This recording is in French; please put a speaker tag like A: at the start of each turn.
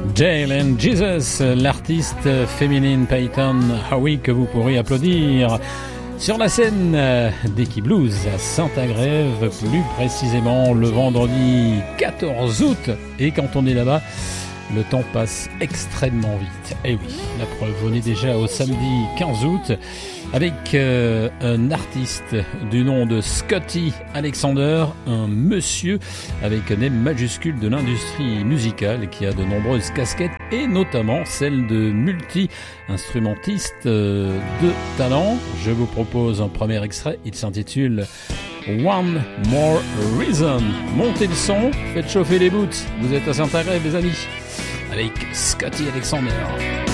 A: Jail and Jesus, l'artiste féminine Peyton Howie que vous pourrez applaudir sur la scène d'Eki Blues à Saint-Agrève, plus précisément le vendredi 14 août. Et quand on est là-bas, le temps passe extrêmement vite. Et oui, la preuve, on est déjà au samedi 15 août avec un artiste du nom de Scotty Alexander, un monsieur avec un M majuscule de l'industrie musicale qui a de nombreuses casquettes et notamment celle de multi-instrumentiste de talent. Je vous propose un premier extrait, il s'intitule One More Reason. Montez le son, faites chauffer les boots, vous êtes à Saint-Agrève les amis, avec Scotty Alexander.